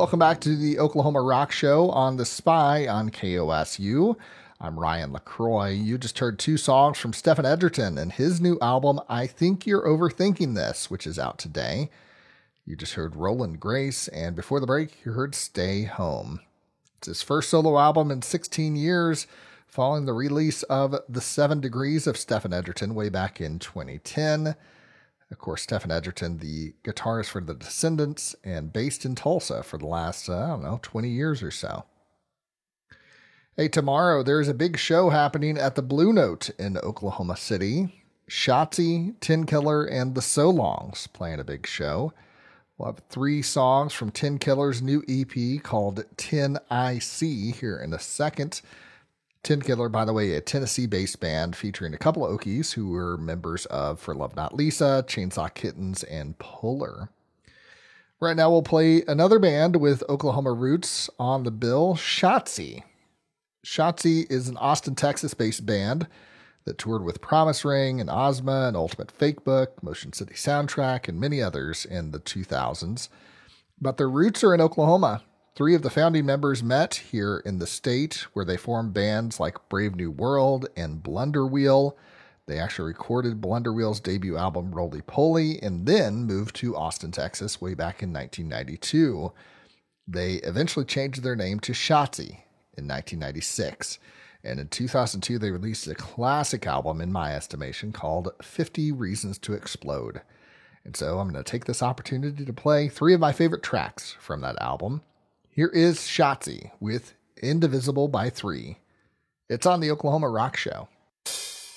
welcome back to the Oklahoma Rock Show on The Spy on KOSU. I'm Ryan LaCroix. You just heard two songs from Stephen Edgerton and his new album, I Think You're Overthinking This, which is out today. You just heard Roland Grace, and before the break, you heard Stay Home. It's his first solo album in 16 years, following the release of The 7 Degrees of Stephen Edgerton way back in 2010. Of course, Stephen Edgerton, the guitarist for The Descendants and based in Tulsa for the last, 20 years or so. Hey, tomorrow there's a big show happening at the Blue Note in Oklahoma City. Shotzi, Tin Killer, and the So Longs playing a big show. We'll have 3 songs from Tin Killer's new EP called Tin IC here in a second. Tin Killer, by the way, a Tennessee-based band featuring a couple of Okies who were members of For Love Not Lisa, Chainsaw Kittens, and Puller. Right now we'll play another band with Oklahoma roots on the bill, Shotzi. Shotzi is an Austin, Texas-based band that toured with Promise Ring and Ozma and Ultimate Fakebook, Motion City Soundtrack, and many others in the 2000s. But their roots are in Oklahoma. 3 of the founding members met here in the state, where they formed bands like Brave New World and Blunder Wheel. They actually recorded Blunder Wheel's debut album, Roly Poly, and then moved to Austin, Texas, way back in 1992. They eventually changed their name to Shotzi in 1996. And in 2002, they released a classic album, in my estimation, called 50 Reasons to Explode. And so I'm going to take this opportunity to play 3 of my favorite tracks from that album. Here is Shotzi with Indivisible by 3. It's on the Oklahoma Rock Show.